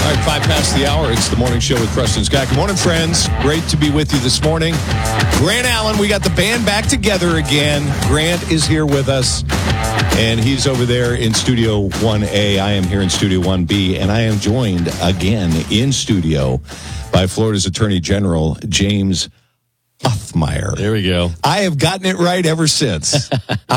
All right, 5 past the hour. It's the morning show with Preston Scott. Good morning, friends. Great to be with you this morning. Grant Allen, we got the band back together again. Grant is here with us, and he's over there in Studio 1A. I am here in Studio 1B, and I am joined again in studio by Florida's Attorney General, James Uthmeier. There we go. I have gotten it right ever since.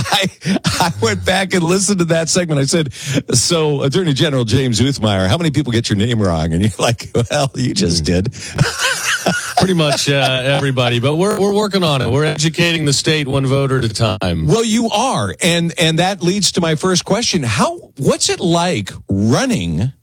I went back and listened to that segment. I said, so Attorney General James Uthmeier, how many people get your name wrong? And you're like, well, you just did. Pretty much everybody, but we're working on it. We're educating the state one voter at a time. Well, you are. And that leads to my first question. What's it like running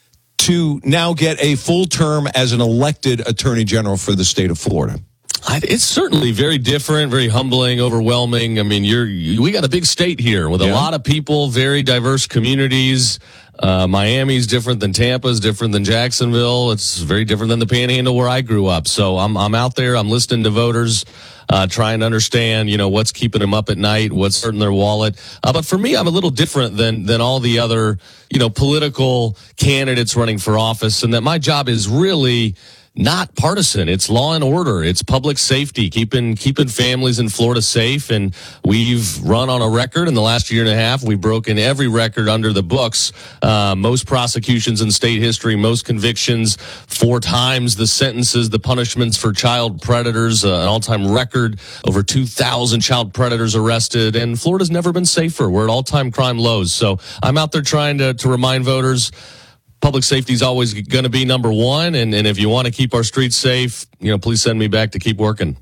to now get a full term as an elected Attorney General for the state of Florida? It's certainly very different, very humbling, overwhelming. I mean, we got a big state here with a lot of people, very diverse communities. Miami's different than Tampa's, different than Jacksonville. It's very different than the Panhandle where I grew up. So I'm out there, I'm listening to voters, trying to understand, what's keeping them up at night, what's hurting their wallet. But for me, I'm a little different than all the other, political candidates running for office, and that my job is really not partisan. It's law and order. It's public safety, keeping families in Florida safe. And we've run on a record in the last year and a half. We've broken every record under the books. Most prosecutions in state history, most convictions, 4 times the sentences, the punishments for child predators, an all-time record, over 2,000 child predators arrested. And Florida's never been safer. We're at all-time crime lows. So I'm out there trying to remind voters, public safety is always going to be number one, and if you want to keep our streets safe, please send me back to keep working.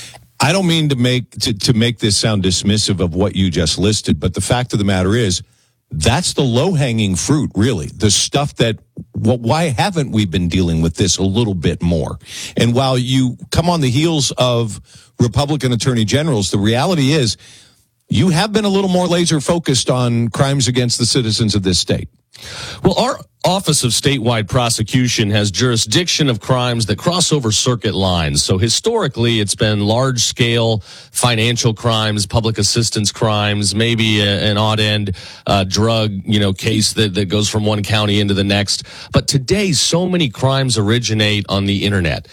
I don't mean to make this sound dismissive of what you just listed, but the fact of the matter is, that's the low-hanging fruit, really. The stuff that, why haven't we been dealing with this a little bit more? And while you come on the heels of Republican attorney generals, the reality is you have been a little more laser-focused on crimes against the citizens of this state. Well, our Office of Statewide Prosecution has jurisdiction of crimes that cross over circuit lines. So historically, it's been large-scale financial crimes, public assistance crimes, maybe an odd-end drug, case that goes from one county into the next. But today, so many crimes originate on the internet.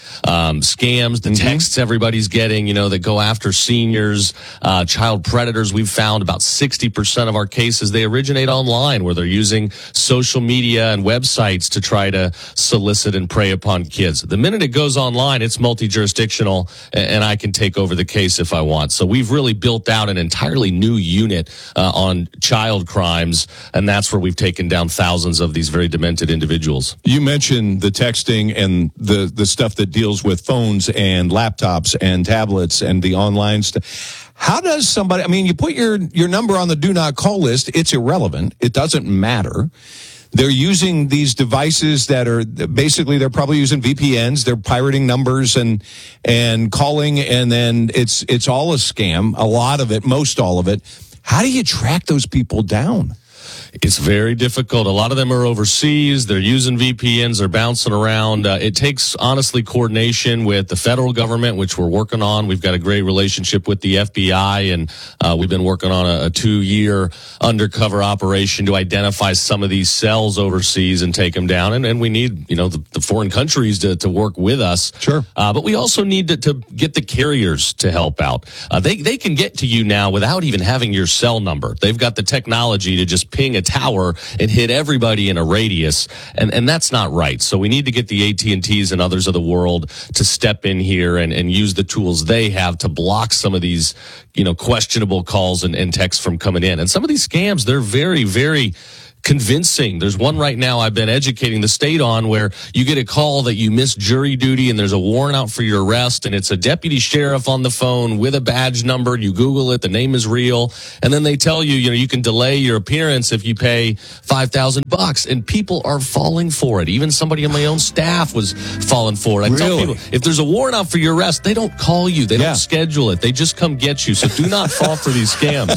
Scams, the texts everybody's getting, that go after seniors, child predators. We've found about 60% of our cases, they originate online, where they're using social media and websites to try to solicit and prey upon kids. The minute it goes online, it's multi-jurisdictional, and I can take over the case if I want. So we've really built out an entirely new unit on child crimes, and that's where we've taken down thousands of these very demented individuals. You mentioned the texting and the stuff that deals with phones and laptops and tablets and the online stuff. How does somebody, you put your number on the do not call list, it's irrelevant. It doesn't matter. They're using these devices that are basically, they're probably using VPNs. They're pirating numbers and calling, and then it's all a scam. A lot of it, most all of it. How do you track those people down? It's very difficult. A lot of them are overseas. They're using VPNs. They're bouncing around. It takes, honestly, coordination with the federal government, which we're working on. We've got a great relationship with the FBI, and we've been working on a 2-year undercover operation to identify some of these cells overseas and take them down. And we need, the foreign countries to work with us. Sure. But we also need to get the carriers to help out. They can get to you now without even having your cell number. They've got the technology to just ping a tower and hit everybody in a radius, and that's not right. So we need to get the AT&Ts and others of the world to step in here and use the tools they have to block some of these, questionable calls and texts from coming in. And some of these scams, they're very, very convincing. There's one right now I've been educating the state on where you get a call that you missed jury duty and there's a warrant out for your arrest, and it's a deputy sheriff on the phone with a badge number. You Google it, the name is real, and then they tell you, you can delay your appearance if you pay $5,000, and people are falling for it. Even somebody on my own staff was falling for it. I tell people, if there's a warrant out for your arrest, they don't call you. They don't schedule it. They just come get you. So do not fall for these scams.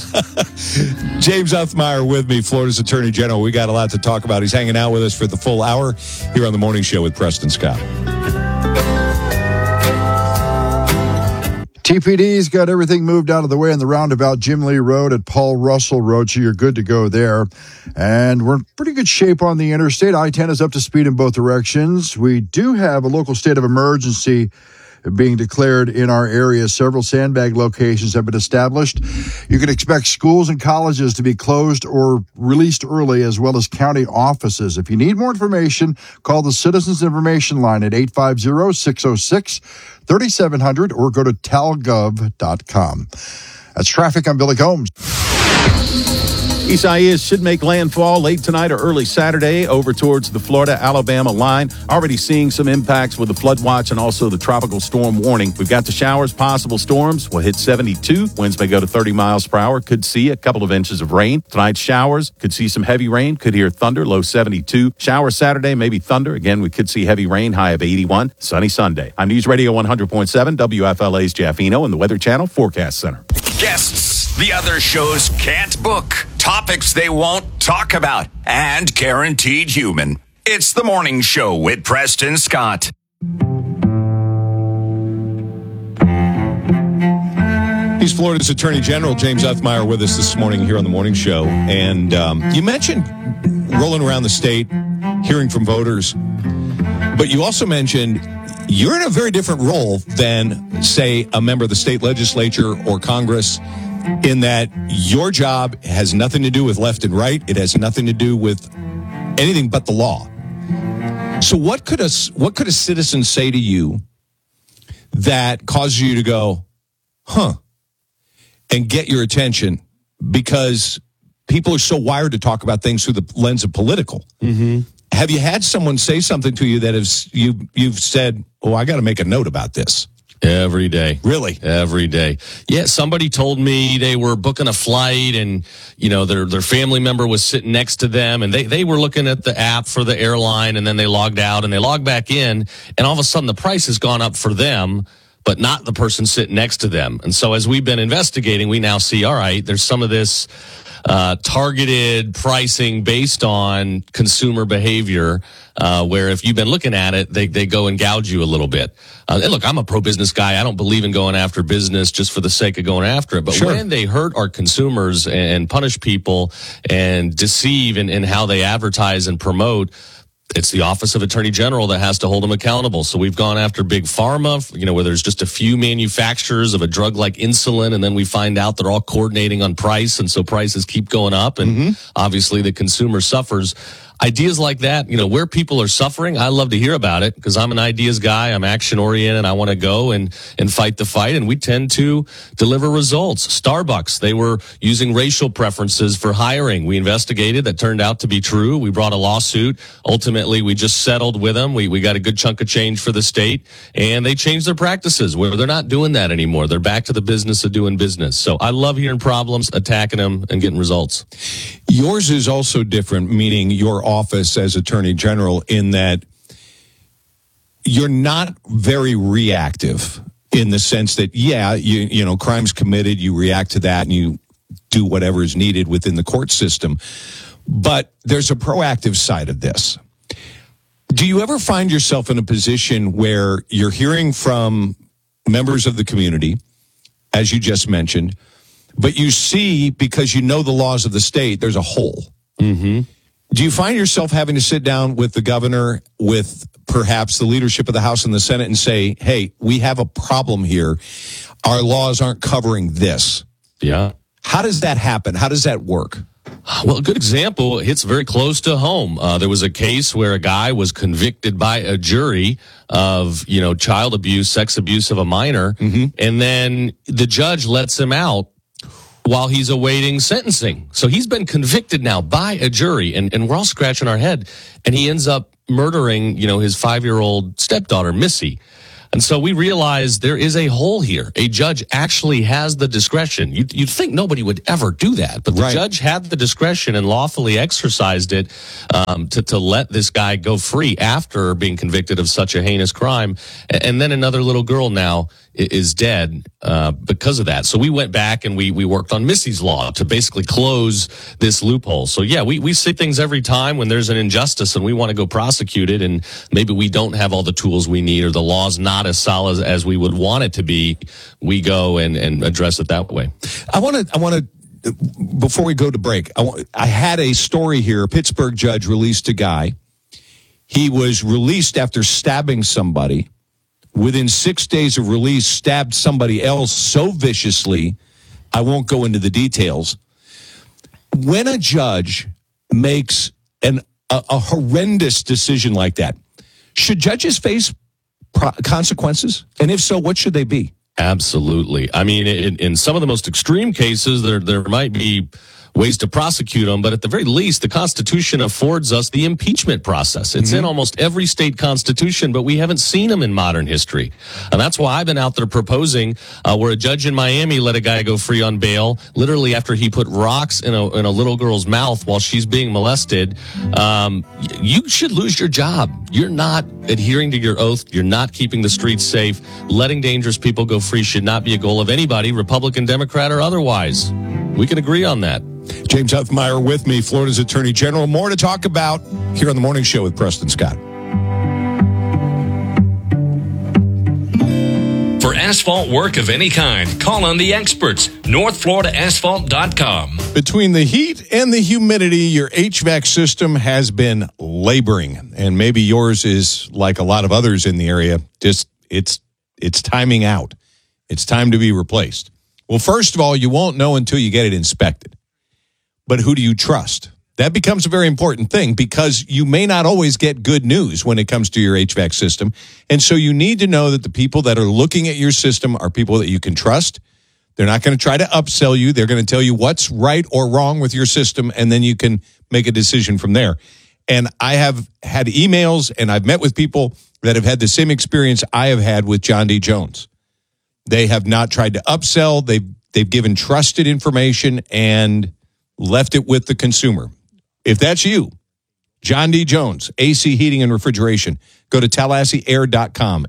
James Uthmeier with me, Florida's Attorney General. We got a lot to talk about. He's hanging out with us for the full hour here on the Morning Show with Preston Scott. TPD's got everything moved out of the way in the roundabout, Jim Lee Road at Paul Russell Road, so you're good to go there. And we're in pretty good shape on the interstate. I-10 is up to speed in both directions. We do have a local state of emergency being declared in our area. Several sandbag locations have been established. You can expect schools and colleges to be closed or released early, as well as county offices. If you need more information, call the Citizens Information Line at 850-606-3700 or go to talgov.com. That's traffic. I'm Billy Combs. Isaias should make landfall late tonight or early Saturday over towards the Florida-Alabama line. Already seeing some impacts with the flood watch and also the tropical storm warning. We've got the showers, possible storms. We'll hit 72. Winds may go to 30 miles per hour. Could see a couple of inches of rain. Tonight's showers. Could see some heavy rain. Could hear thunder. Low 72. Shower Saturday, maybe thunder. Again, we could see heavy rain. High of 81. Sunny Sunday. I'm News Radio 100.7, WFLA's Jeff Eno and the Weather Channel Forecast Center. Guests the other shows can't book, topics they won't talk about, and guaranteed human. It's the Morning Show with Preston Scott. He's Florida's Attorney General, James Uthmeyer, with us this morning here on the Morning Show. And you mentioned rolling around the state, hearing from voters, but you also mentioned you're in a very different role than, say, a member of the state legislature or Congress, in that your job has nothing to do with left and right. It has nothing to do with anything but the law. So what could a citizen say to you that causes you to go, and get your attention? Because people are so wired to talk about things through the lens of political. Mm-hmm. Have you had someone say something to you that you've said, oh, I got to make a note about this? Every day. Really? Every day. Yeah, somebody told me they were booking a flight and, their family member was sitting next to them and they were looking at the app for the airline and then they logged out and they logged back in and all of a sudden the price has gone up for them, but not the person sitting next to them. And so as we've been investigating, we now see, all right, there's some of this targeted pricing based on consumer behavior, where if you've been looking at it, they go and gouge you a little bit. And look, I'm a pro-business guy. I don't believe in going after business just for the sake of going after it. But sure, when they hurt our consumers and punish people and deceive in how they advertise and promote, it's the Office of Attorney General that has to hold them accountable. So we've gone after big pharma, where there's just a few manufacturers of a drug like insulin, and then we find out they're all coordinating on price, and so prices keep going up, and obviously the consumer suffers. Ideas like that, where people are suffering, I love to hear about it because I'm an ideas guy. I'm action oriented. I want to go and fight the fight. And we tend to deliver results. Starbucks, they were using racial preferences for hiring. We investigated. That turned out to be true. We brought a lawsuit. Ultimately, we just settled with them. We got a good chunk of change for the state, and they changed their practices where they're not doing that anymore. They're back to the business of doing business. So I love hearing problems, attacking them, and getting results. Yours is also different, meaning your office as Attorney General, in that you're not very reactive in the sense that, crime's committed, you react to that and you do whatever is needed within the court system. But there's a proactive side of this. Do you ever find yourself in a position where you're hearing from members of the community, as you just mentioned, but you see, because you know the laws of the state, there's a hole? Mm-hmm. Do you find yourself having to sit down with the governor, with perhaps the leadership of the House and the Senate, and say, hey, we have a problem here. Our laws aren't covering this. Yeah. How does that happen? How does that work? Well, a good example hits very close to home. There was a case where a guy was convicted by a jury of, child abuse, sex abuse of a minor, and then the judge lets him out while he's awaiting sentencing. So he's been convicted now by a jury, and we're all scratching our head, and he ends up murdering, his 5-year-old stepdaughter, Missy. And so we realize there is a hole here. A judge actually has the discretion. You'd think nobody would ever do that, but the judge had the discretion and lawfully exercised it to let this guy go free after being convicted of such a heinous crime. And then another little girl now is dead because of that. So we went back and we worked on Missy's Law to basically close this loophole. So yeah, we see things every time when there's an injustice and we want to go prosecute it, and maybe we don't have all the tools we need or the law's not as solid as we would want it to be. We go and address it that way. I want to. Before we go to break, I had a story here. A Pittsburgh judge released a guy. He was released after stabbing somebody. Within 6 days of release, stabbed somebody else so viciously, I won't go into the details. When a judge makes a horrendous decision like that, should judges face consequences? And if so, what should they be? Absolutely. I mean, in some of the most extreme cases, there might be ways to prosecute them, but at the very least, the Constitution affords us the impeachment process. It's in almost every state constitution, but we haven't seen them in modern history. And that's why I've been out there proposing where a judge in Miami let a guy go free on bail, literally after he put rocks in a little girl's mouth while she's being molested. You should lose your job. You're not adhering to your oath. You're not keeping the streets safe. Letting dangerous people go free should not be a goal of anybody, Republican, Democrat, or otherwise. We can agree on that. James Huffmeyer with me, Florida's Attorney General. More to talk about here on the Morning Show with Preston Scott. For asphalt work of any kind, call on the experts. NorthFloridaAsphalt.com. Between the heat and the humidity, your HVAC system has been laboring. And maybe yours is like a lot of others in the area. Just it's timing out. It's time to be replaced. Well, first of all, you won't know until you get it inspected. But who do you trust? That becomes a very important thing because you may not always get good news when it comes to your HVAC system. And so you need to know that the people that are looking at your system are people that you can trust. They're not going to try to upsell you. They're going to tell you what's right or wrong with your system, and then you can make a decision from there. And I have had emails, and I've met with people that have had the same experience I have had with John D. Jones. They have not tried to upsell. They've given trusted information and left it with the consumer. If that's you, John D. Jones, AC Heating and Refrigeration, go to TallahasseeAir.com,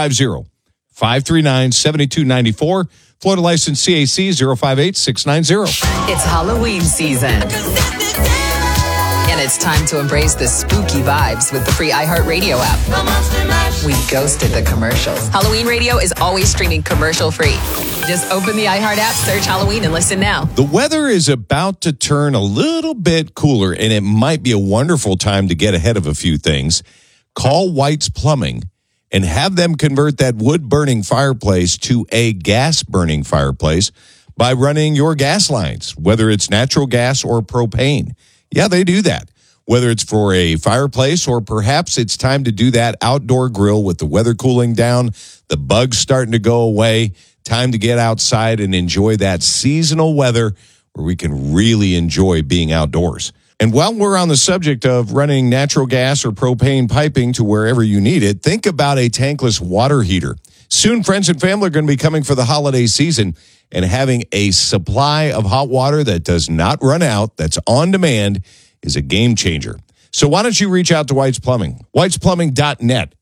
850-539-7294, Florida license CAC 058690. It's Halloween season. And it's time to embrace the spooky vibes with the free iHeartRadio app. We ghosted the commercials. Halloween Radio is always streaming commercial-free. Just open the iHeart app, search Halloween, and listen now. The weather is about to turn a little bit cooler, and it might be a wonderful time to get ahead of a few things. Call White's Plumbing and have them convert that wood-burning fireplace to a gas-burning fireplace by running your gas lines, whether it's natural gas or propane. Yeah, they do that. Whether it's for a fireplace or perhaps it's time to do that outdoor grill with the weather cooling down, the bugs starting to go away, time to get outside and enjoy that seasonal weather where we can really enjoy being outdoors. And while we're on the subject of running natural gas or propane piping to wherever you need it, think about a tankless water heater. Soon, friends and family are going to be coming for the holiday season, and having a supply of hot water that does not run out, that's on demand, is a game changer. So why don't you reach out to White's Plumbing? White'sPlumbing.net,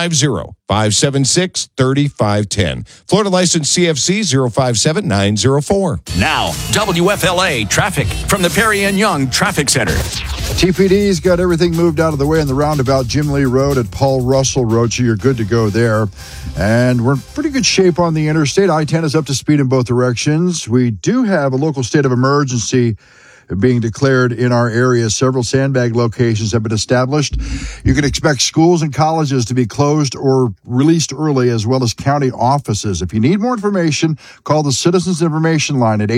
850-576-3510. Florida license CFC 057904. Now, WFLA traffic from the Perry and Young Traffic Center. TPD's got everything moved out of the way in the roundabout Jim Lee Road at Paul Russell Road, so you're good to go there. And we're in pretty good shape on the interstate. I-10 is up to speed in both directions. We do have a local state of emergency being declared in our area. Several sandbag locations have been established. You can expect schools and colleges to be closed or released early, as well as county offices. If you need more information, call the Citizens Information Line at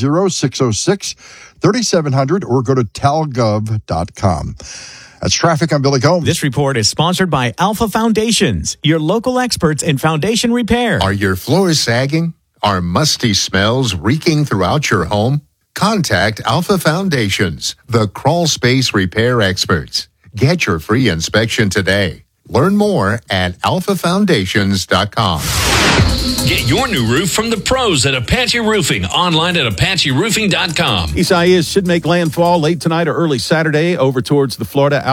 850-606-3700 or go to talgov.com. That's traffic. I'm Billy Combs. This report is sponsored by Alpha Foundations, your local experts in foundation repair. Are your floors sagging? Are musty smells reeking throughout your home? Contact Alpha Foundations, the crawl space repair experts. Get your free inspection today. Learn more at alphafoundations.com. Get your new roof from the pros at Apache Roofing. Online at apacheroofing.com. Isaias should make landfall late tonight or early Saturday over towards the Florida